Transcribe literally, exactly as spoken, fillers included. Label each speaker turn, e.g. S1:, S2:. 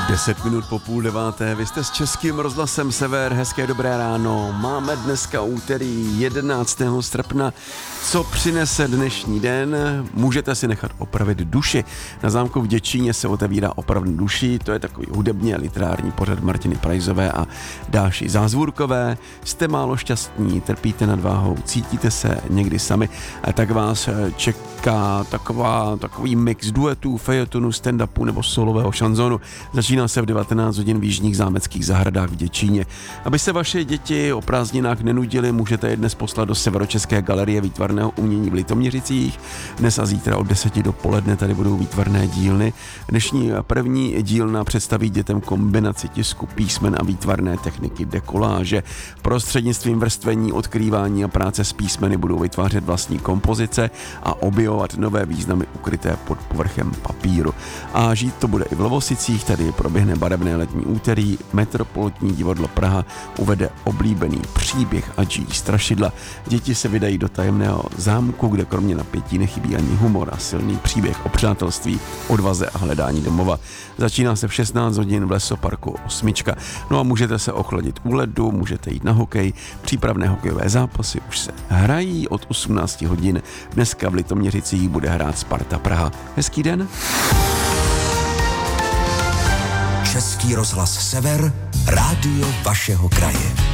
S1: Deset minut po půl deváté, vy jste s Českým rozhlasem Sever, hezké dobré ráno. Máme dneska úterý jedenáctého srpna. Co přinese dnešní den? Můžete si nechat opravit duši. Na zámku v Děčíně se otevírá opravdu duši, to je takový hudebně literární pořad Martiny Prajzové a Dáši Zázvůrkové. Jste málo šťastní, trpíte nad váhou, cítíte se někdy sami, a tak vás čeká taková, takový mix duetů, fejetonu, stand-upu nebo solového šanzonu. Začíná se v devatenáct hodin v Jižních zámeckých zahradách v Děčíně. Aby se vaše děti o prázdninách nenudily, můžete je dnes poslat do Severočeské galerie výtvarného umění v Litoměřicích. Dnes a zítra od deseti do poledne tady budou výtvarné dílny. Dnešní první dílna představí dětem kombinaci tisku, písmen a výtvarné techniky dekoláže. Prostřednictvím vrstvení, odkrývání a práce s písmeny budou vytvářet vlastní kompozice a objevovat nové významy ukryté pod povrchem papíru. A žít to bude i v Lovosicích, tady proběhne barevné letní úterý. Metropolitní divadlo Praha uvede oblíbený příběh Adží strašidla. Děti se vydají do tajemného zámku, kde kromě napětí nechybí ani humor a silný příběh o přátelství, odvaze a hledání domova. Začíná se v šestnáct hodin v lesoparku Osmička. No a můžete se ochladit u ledu, můžete jít na hokej. Přípravné hokejové zápasy už se hrají od osmnáct hodin. Dneska v Litoměřicích bude hrát Sparta Praha. Hezký den.
S2: Český rozhlas Sever, rádio vašeho kraje.